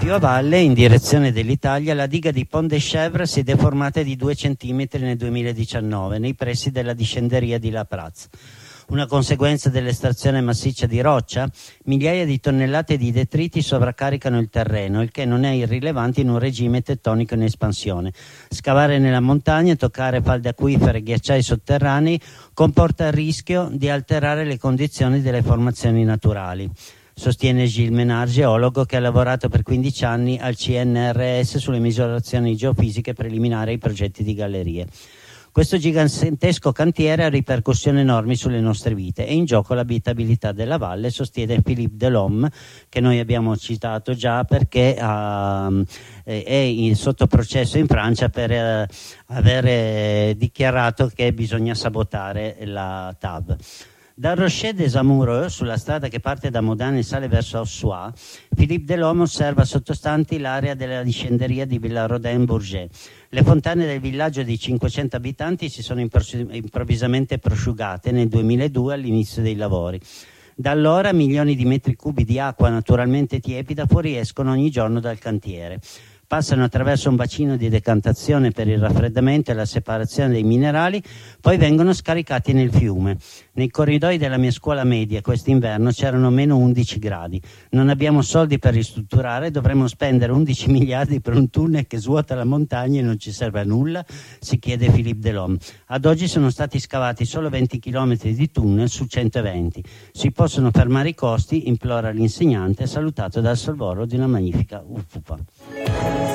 Più a valle, in direzione dell'Italia, la diga di Pont de Chèvres si è deformata di 2 cm nel 2019 nei pressi della discenderia di La Praz. Una conseguenza dell'estrazione massiccia di roccia? Migliaia di tonnellate di detriti sovraccaricano il terreno, il che non è irrilevante in un regime tettonico in espansione. Scavare nella montagna, toccare falde acquifere e ghiacciai sotterranei comporta il rischio di alterare le condizioni delle formazioni naturali, sostiene Gilles Menard, geologo che ha lavorato per 15 anni al CNRS sulle misurazioni geofisiche preliminari ai progetti di gallerie. Questo gigantesco cantiere ha ripercussioni enormi sulle nostre vite. È in gioco l'abitabilità della valle, sostiene Philippe Delhomme, che noi abbiamo citato già perché è sotto processo in Francia per aver dichiarato che bisogna sabotare la TAV. Dal Rocher des Amoureux, sulla strada che parte da Modane e sale verso Ossois, Philippe Delhomme osserva sottostanti l'area della discenderia di Villarodin-Bourget. Le fontane del villaggio di 500 abitanti si sono improvvisamente prosciugate nel 2002 all'inizio dei lavori. Da allora milioni di metri cubi di acqua naturalmente tiepida fuoriescono ogni giorno dal cantiere. Passano attraverso un bacino di decantazione per il raffreddamento e la separazione dei minerali, poi vengono scaricati nel fiume. Nei corridoi della mia scuola media quest'inverno c'erano meno 11 gradi. Non abbiamo soldi per ristrutturare, dovremmo spendere 11 miliardi per un tunnel che svuota la montagna e non ci serve a nulla, si chiede Philippe Delhomme. Ad oggi sono stati scavati solo 20 km di tunnel su 120. Si possono fermare i costi, implora l'insegnante, salutato dal sorvolo di una magnifica UFUPA.